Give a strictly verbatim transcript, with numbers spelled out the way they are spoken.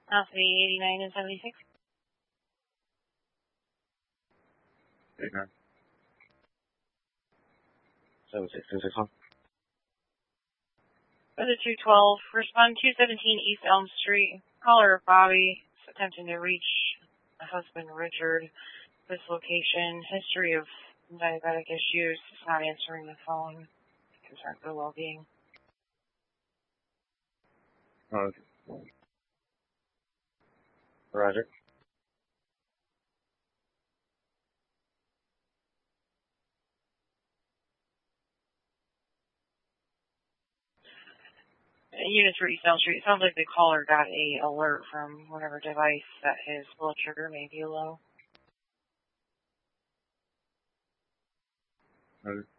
Alpha eighty-nine and seventy-six. eighty-nine. seventy-six, two six one. Weather two twelve. Respond two seventeen East Elm Street. Caller Bobby is attempting to reach my husband Richard. This location. History of diabetic issues. He's not answering the phone. Concerned for well-being. Okay. Roger. Units for East Elm Street. It sounds like the caller got a alert from whatever device that his blood sugar may be low. Okay.